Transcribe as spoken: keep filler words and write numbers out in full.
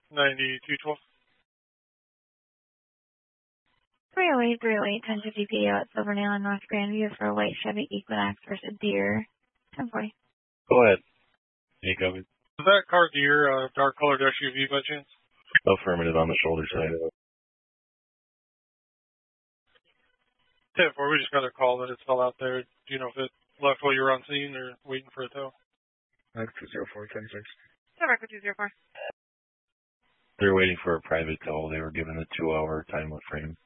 ninety-two twelve. three oh eight, three oh eight, ten fifty P O at Silvernail in North Grandview for a white Chevy Equinox versus Deer. ten forty. Go ahead. Hey, Kobe. Is that car Deer, uh, dark colored S U V by chance? Affirmative on the shoulder side. ten four, we just got a call that it fell out there. Do you know if it left while you were on scene or waiting for a tow? That's two zero four, ten six. Record two zero four. They're waiting for a private tow. They were given a two hour time frame.